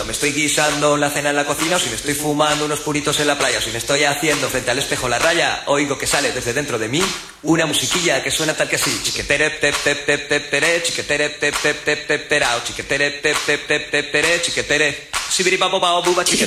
me estoy guisando la cena en la cocina, o si me estoy fumando unos puritos en la playa, o si me estoy haciendo frente al espejo la raya, oigo que sale desde dentro de mí una musiquilla que suena tal que así. Chiquetere pep pep pep pep pere, chiquetere pep pep pep pep perao, chiquetere pep pep pep pep pere, chiquetere sibiri papo pao buba chiquetere.